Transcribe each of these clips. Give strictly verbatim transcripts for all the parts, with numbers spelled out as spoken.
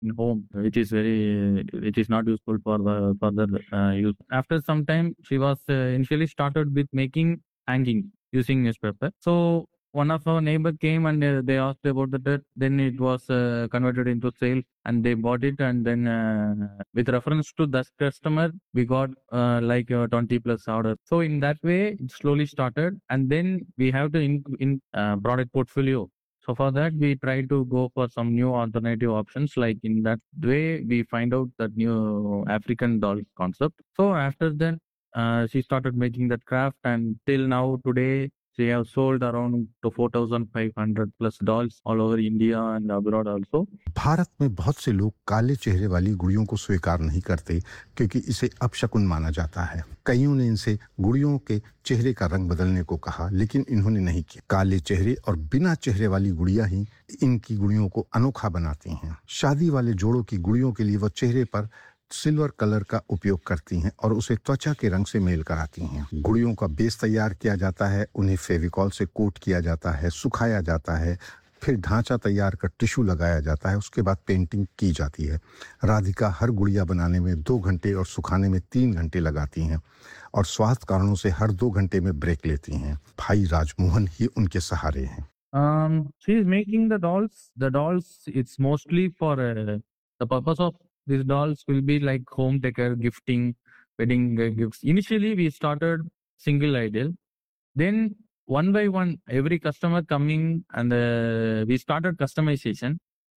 in home, which is very, which is not useful for the further uh, use. After some time, she was uh, initially started with making hanging using newspaper. So one of our neighbor came and uh, they asked about the dirt. Then it was uh, converted into sale, and they bought it. And then uh, with reference to that customer, we got uh, like uh, twenty plus orders. So in that way, it slowly started, and then we have to in, in uh, product portfolio. So for that, we try to go for some new alternative options. Like in that way, we find out that new African doll concept. So after that, uh, she started making that craft, and till now today, she have sold around to four thousand five hundred plus dolls all over India and abroad also. Bharat में बहुत से लोग काले चेहरे वाली गुड़ियों को स्वीकार नहीं करते क्योंकि इसे अपशकुन माना जाता है। कईयों ने इनसे गुड़ियों के चेहरे का रंग बदलने को कहा, लेकिन इन्होंने नहीं किया। काले चेहरे और बिना चेहरे वाली गुड़िया ही इनकी गुड़ियों को अनोखा बनाती हैं। शादी वाले जोड़ों की गुड़ियों के लिए वो चेहरे पर सिल्वर कलर का उपयोग करती हैं और उसे त्वचा के रंग से मेल कराती हैं। गुड़ियों का बेस तैयार किया जाता है, उन्हें फेविकॉल से कोट किया जाता है, सुखाया जाता है, फिर ढांचा तैयार कर टिश्यू लगाया जाता है, उसके बाद पेंटिंग की जाती है। राधिका हर गुड़िया बनाने में दो घंटे और सुखाने में तीन घंटे लगाती हैं और स्वास्थ्य कारणों से हर दो घंटे में ब्रेक लेती हैं। भाई राजमोहन ही उनके सहारे हैं। Um, she is making the dolls. The dolls, it's mostly for uh, the purpose of these dolls will be like home decor, gifting, wedding uh, gifts. Initially, we started single idol. Then one by one, every customer coming and uh, we started customization.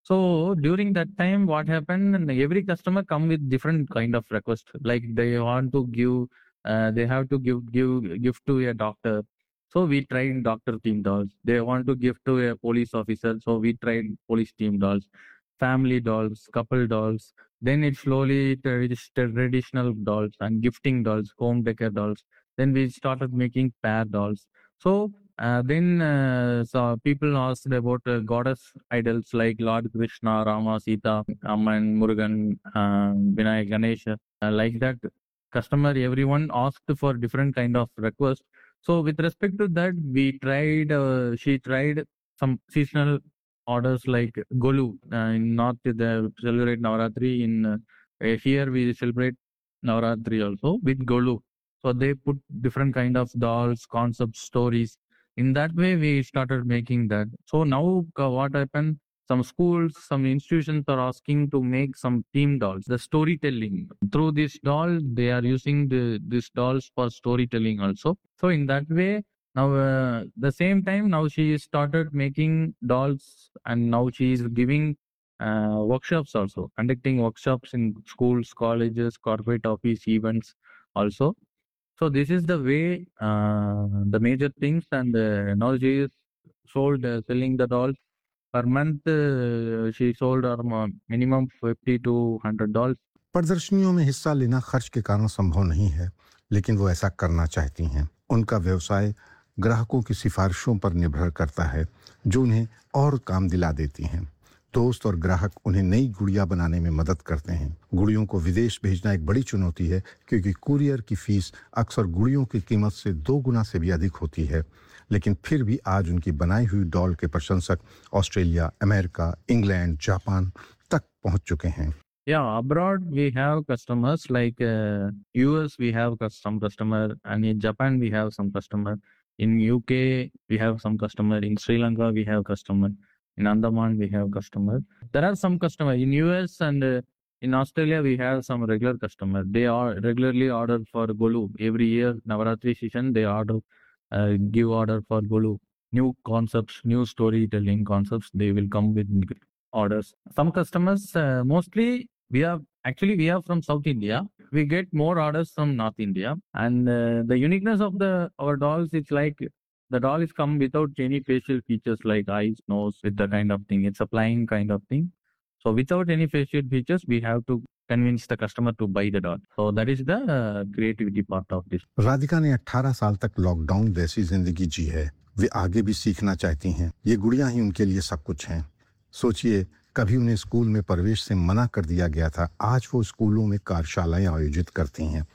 So during that time, what happened? And every customer come with different kind of request. Like they want to give, uh, they have to give give gift to a doctor. So we tried doctor team dolls. They want to give to a police officer. So we tried police team dolls, family dolls, couple dolls. Then it slowly reached traditional dolls and gifting dolls, home decor dolls. Then we started making pair dolls. So uh, then uh, so people asked about uh, goddess idols like Lord Krishna, Rama, Sita, Amman, Murugan, uh, Vinayak, Ganesha. Uh, like that, customer, everyone asked for different kind of requests. So with respect to that, we tried, uh, she tried some seasonal orders like Golu. Uh, in North, they celebrate Navaratri. In uh, here, we celebrate Navaratri also with Golu. So they put different kind of dolls, concepts, stories. In that way, we started making that. So now uh, what happened? Some schools, some institutions are asking to make some theme dolls. The storytelling through this doll, they are using the these dolls for storytelling also. So in that way, now uh, the same time now she started making dolls, and now she is giving uh, workshops also, conducting workshops in schools, colleges, corporate office events also. So this is the way, uh, the major things, and uh, now she is sold, uh, selling the dolls. Per month, uh, she sold our minimum fifty to one hundred dolls. प्रदर्शनियों में हिस्सा लेना खर्च के कारण संभव नहीं है, लेकिन वो ऐसा करना चाहती हैं। उनका व्यवसाय ग्राहकों की सिफारिशों पर निर्भर करता है, जो उन्हें और काम दिला देती हैं। दोस्त और ग्राहक उन्हें नई गुड़िया बनाने में मदद करते हैं। गुड़ियों को विदेश भेजना एक बड़ी चुनौती है, क्योंकि कुरियर की फीस अक्सर गुड़ियों की कीमत से दो गुना से भी अधिक होती है। लेकिन फिर भी आज उनकी बनाई हुई डॉल के प्रशंसक ऑस्ट्रेलिया, अमेरिका, इंग्लैंड, जापान तक पहुंच चुके हैं। Yeah, abroad we have customers like uh, U S we have some customer, and in Japan we have some customer. In U K we have some customer. In Sri Lanka we have customer. In Andaman we have customer. There are some customer in U S and uh, in Australia we have some regular customer. They are regularly order for Golu. Every year Navaratri season they order, uh, give order for Golu. New concepts, new storytelling concepts. They will come with orders. Some customers, uh, mostly we are actually we are from South India. We get more orders from North India, and uh, the uniqueness of the our dolls is like the doll is come without any facial features like eyes, nose, with the kind of thing. It's a plain kind of thing. So without any facial features, we have to convince the customer to buy the doll. So that is the uh, creativity part of this. Radhika ने अठारह साल तक lockdown जैसी जिंदगी जी है। वे आगे भी सीखना चाहती हैं। ये गुड़िया ही उनके लिए सब कुछ हैं। सोचिए, कभी उन्हें स्कूल में प्रवेश से मना कर दिया गया था, आज वो स्कूलों में कार्यशालाएं आयोजित करती हैं।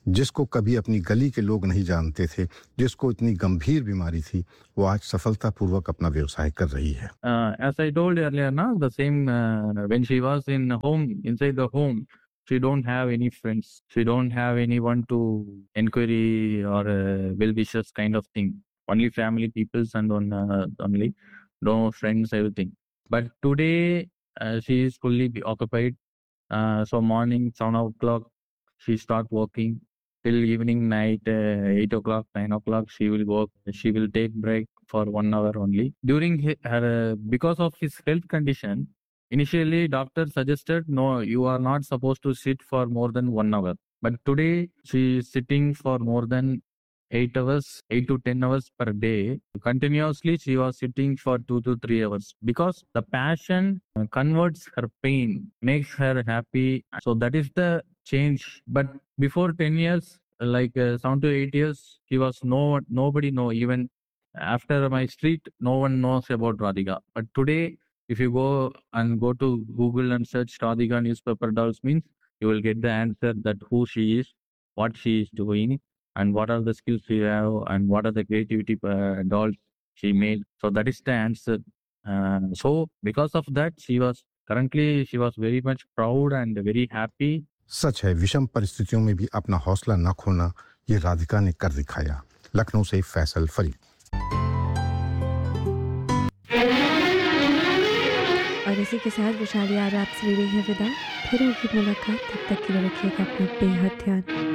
जिसको कभी अपनी गली के लोग नहीं जानते थे, जिसको इतनी गंभीर बीमारी थी, वो आज सफलतापूर्वक अपना व्यवसाय कर रही है। Uh, as I told earlier, now the same uh, when she was in home, inside the home, she don't have any friends. She don't have anyone to inquiry or uh, well wishes kind of thing. Only family peoples and on uh, only no friends, everything. But today uh, she is fully be occupied. Uh, so morning seven o'clock she start working till evening night uh, eight o'clock nine o'clock she will work. She will take break for one hour only during hi- her uh, because of his health condition. Initially doctor suggested no, you are not supposed to sit for more than one hour, but today she is sitting for more than eight hours, eight to ten hours per day. Continuously, she was sitting for two to three hours because the passion uh, converts her pain, makes her happy. So that is the change. But before ten years, like uh, seven to eight years, she was no nobody know. Even after my street, no one knows about Radhika. But today, if you go and go to Google and search Radhika newspaper dolls, means you will get the answer that who she is, what she is doing, and what are the skills she have, and what are the creativity uh, dolls she made. So that is the answer. Uh, so because of that, she was currently she was very much proud and very happy. सच है, विषम परिस्थितियों में भी अपना हौसला न खोना ये राधिका ने कर दिखाया। लखनऊ से फैसल फरीद। और इसी के साथ विशाली आज आपसे ले रही है विदा। फिर होगी मुलाकात, तब तक के लिए रखिएगा अपना बेहद ध्यान।